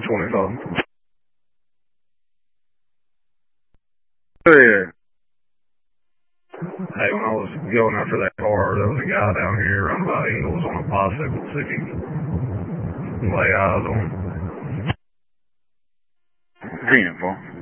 25. Yeah. Hey, when I was going after that car, there was a guy down here running by Eagles on a bicycle. See if you can lay eyes on him. Zenith,